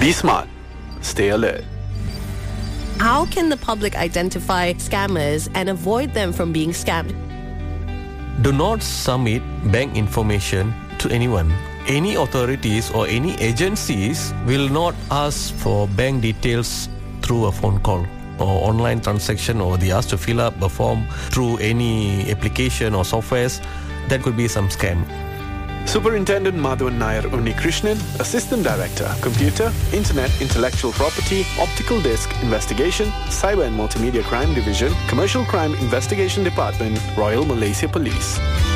Be smart. Stay alert. How can the public identify scammers and avoid them from being scammed? Do not submit bank information to anyone. Any authorities or any agencies will not ask for bank details through a phone call or online transaction, or they ask to fill up a form through any application or softwares. That could be some scam. Superintendent Madhavan Nair Unnikrishnan, Assistant Director, Computer, Internet, Intellectual Property, Optical Disc Investigation, Cyber and Multimedia Crime Division, Commercial Crime Investigation Department, Royal Malaysia Police.